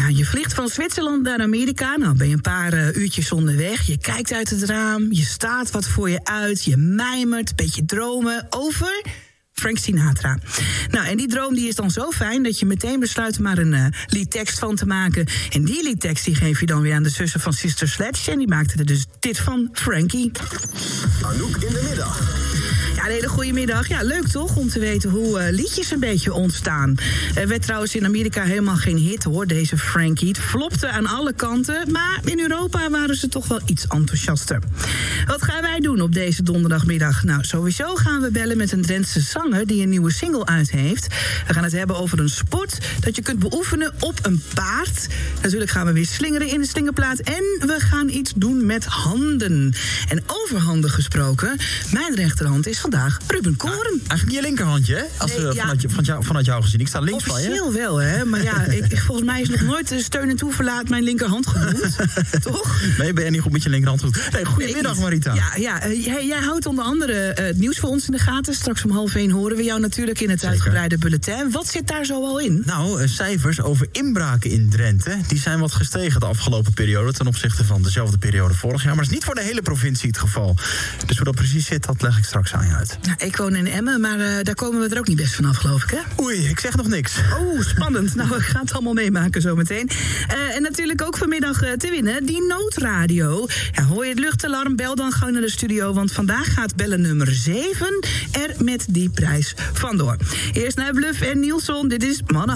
Ja, je vliegt van Zwitserland naar Amerika. Nou, ben je een paar uurtjes onderweg. Je kijkt uit het raam, je staat wat voor je uit. Je mijmert, een beetje dromen over Frank Sinatra. Nou, en die droom die is dan zo fijn dat je meteen besluit er maar een liedtekst van te maken. En die liedtekst die geef je dan weer aan de zussen van Sister Sledge. En die maakte er dus dit van, Frankie. Anouk in de middag. Ja, een hele goede middag. Ja, leuk toch om te weten hoe liedjes een beetje ontstaan. Werd trouwens in Amerika helemaal geen hit hoor, deze Frankie. Het flopte aan alle kanten, maar in Europa waren ze toch wel iets enthousiaster. Wat gaan wij doen op deze donderdagmiddag? Nou, sowieso gaan we bellen met een Drentse zanger die een nieuwe single uit heeft. We gaan het hebben over een sport dat je kunt beoefenen op een paard. Natuurlijk gaan we weer slingeren in de slingerplaat. En we gaan iets doen met handen. En over handen gesproken, mijn rechterhand is vandaag Ruben Koren. Eigenlijk je linkerhandje, hè? Vanuit jou gezien. Ik sta links van je. Officieel wel, hè? Maar ja, volgens mij is nog nooit de steun en toeverlaat mijn linkerhand genoemd. Toch? Nee, ben je niet goed met je linkerhand goed? Hey, goedemiddag, Marita. Jij houdt onder andere het nieuws voor ons in de gaten. Straks om 12:30 horen we jou natuurlijk in het uitgebreide bulletin. Wat zit daar zo al in? Nou, cijfers over inbraken in Drenthe, die zijn wat gestegen de afgelopen periode ten opzichte van dezelfde periode vorig jaar. Maar dat is niet voor de hele provincie het geval. Dus hoe dat precies zit, dat leg ik straks aan je uit. Nou, ik woon in Emmen, maar daar komen we er ook niet best vanaf, geloof ik, hè? Oei, ik zeg nog niks. Oh, spannend. Nou, ik ga het allemaal meemaken zometeen. En natuurlijk ook vanmiddag te winnen, die noodradio. Ja, hoor je het luchtalarm, bel dan gewoon naar de studio, want vandaag gaat bellen nummer 7 er met die prijs vandoor. Eerst naar Bluff en Nielson, dit is Mannen.